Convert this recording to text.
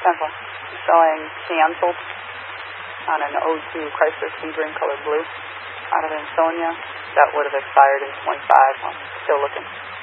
Temple. Selling Canceled on an '02 Chrysler Sebring colored blue out of Ansonia. That would have expired in 25. I'm still looking.